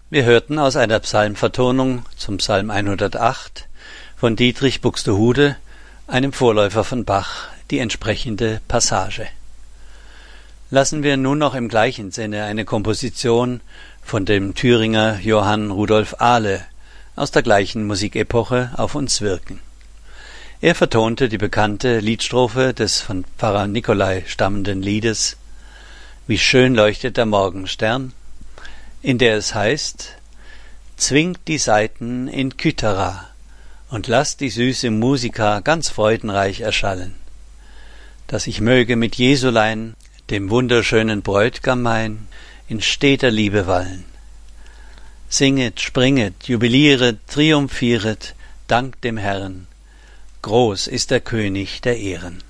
Wir hörten aus einer Psalmvertonung zum Psalm 108 von Dietrich Buxtehude, einem Vorläufer von Bach, die entsprechende Passage. Lassen wir nun noch im gleichen Sinne eine Komposition von dem Thüringer Johann Rudolf Ahle aus der gleichen Musikepoche auf uns wirken. Er vertonte die bekannte Liedstrophe des von Pfarrer Nicolai stammenden Liedes »Wie schön leuchtet der Morgenstern«, in der es heißt: »Zwingt die Saiten in Kythera und lasst die süße Musika ganz freudenreich erschallen, dass ich möge mit Jesulein, dem wunderschönen Bräut'gam mein, in steter Liebe wallen. Singet, springet, jubilieret, triumphieret, dankt dem Herrn, groß ist der König der Ehren.«